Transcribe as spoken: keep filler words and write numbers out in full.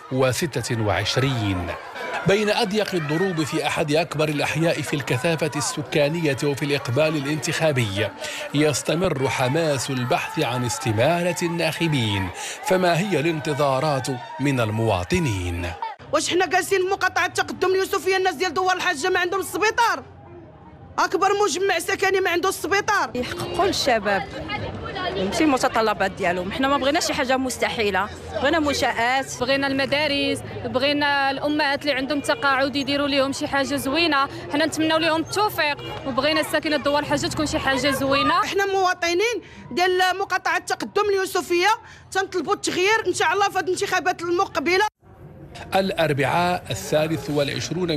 وستة وعشرين. بين أضيق الضروب في أحد أكبر الأحياء في الكثافة السكانية وفي الإقبال الانتخابي يستمر حماس البحث عن استمالة الناخبين. فما هي الانتظارات من المواطنين؟ واش حنا جالسين في مقاطعة تقدم اليوسفية؟ الناس ديال دوار الحاجة ما عندهم السبيطار، أكبر مجمع سكني ما عنده السبيطار. يحققوا للشباب في المتطلبات ديالهم. حنا ما بغيناش شي حاجه مستحيله، بغينا منشآت، بغينا المدارس، بغينا الامهات اللي عندهم تقاعد يديروا لهم شي حاجه زوينه. حنا نتمناو لهم التوفيق وبغينا الساكنه دوار الحاجه تكون شي حاجه زوينه. احنا مواطنين ديال مقاطعه تقدم اليوسفيه تنطلبوا التغيير ان شاء الله في هذه الانتخابات المقبله. الأربعاء الثالث والعشرون